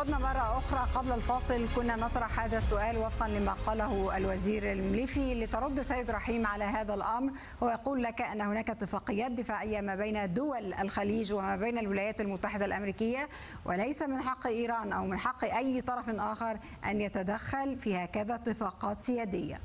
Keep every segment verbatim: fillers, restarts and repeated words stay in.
عدنا مرة أخرى. قبل الفاصل كنا نطرح هذا السؤال وفقا لما قاله الوزير المليفي. لترد سيد رحيم على هذا الأمر، هو يقول لك أن هناك اتفاقيات دفاعية ما بين دول الخليج وما بين الولايات المتحدة الأمريكية، وليس من حق إيران أو من حق أي طرف آخر أن يتدخل في هكذا اتفاقات سيادية.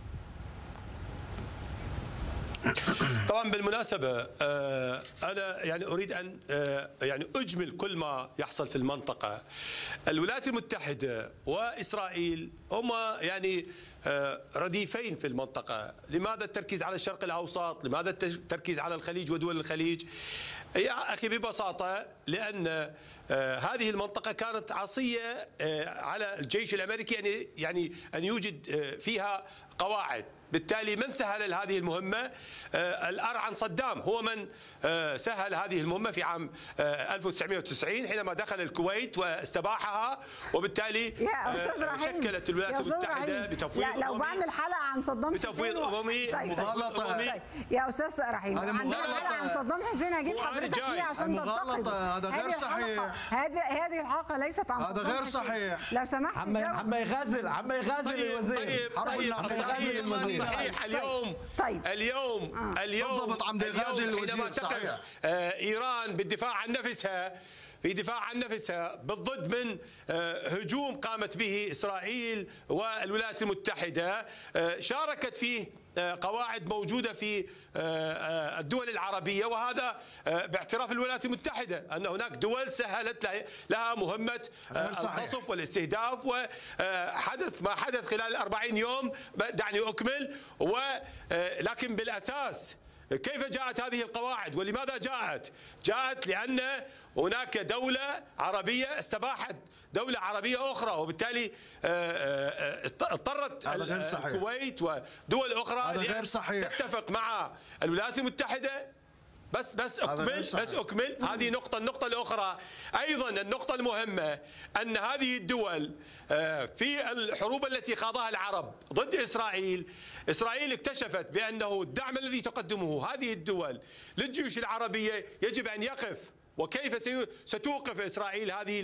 طبعا بالمناسبة أنا يعني أريد أن يعني أجمل كل ما يحصل في المنطقة. الولايات المتحدة وإسرائيل هما يعني رديفين في المنطقة. لماذا التركيز على الشرق الأوسط؟ لماذا التركيز على الخليج ودول الخليج؟ يا أخي ببساطة لأن هذه المنطقة كانت عصية على الجيش الأمريكي يعني يعني أن يوجد فيها قواعد. بالتالي من سهل هذه المهمة؟ الأرعن صدام هو من سهل هذه المهمة في عام ألف وتسعمئة وتسعين حينما دخل الكويت واستباحها، وبالتالي شكلت الولايات المتحدة بتفويض أممي. لو بعمل حلقة عن صدام حسين بتفويض أممي طيب طيب يا أستاذ رحيم، عندنا حلقة عن صدام حسين هجيب حضرتك فيها عشان تنتقد. هذا غير صحيح. هذه هذه الحلقة ليست عن هذا غير صحيح. لو سمحت عم يغازل عم يغازل الوزير. طيب طيب صحيح. اليوم طيب. اليوم آه. اليوم حينما تقف ايران بالدفاع عن نفسها في دفاع عن نفسها بالضد من هجوم قامت به اسرائيل والولايات المتحدة، شاركت فيه قواعد موجودة في الدول العربية، وهذا باعتراف الولايات المتحدة أن هناك دول سهلت لها مهمة القصف والاستهداف، وحدث ما حدث خلال الأربعين يوم. دعني أكمل. ولكن بالأساس كيف جاءت هذه القواعد ولماذا جاءت؟ جاءت لأن هناك دولة عربية استباحت دولة عربية أخرى، وبالتالي اضطرت الكويت ودول أخرى غير صحيح. تتفق مع الولايات المتحدة. بس بس أكمل بس أكمل هذه نقطة. النقطة الأخرى أيضا النقطة المهمة أن هذه الدول في الحروب التي خاضها العرب ضد إسرائيل، إسرائيل اكتشفت بأنه الدعم الذي تقدمه هذه الدول للجيوش العربية يجب أن يقف. وكيف ستوقف إسرائيل هذه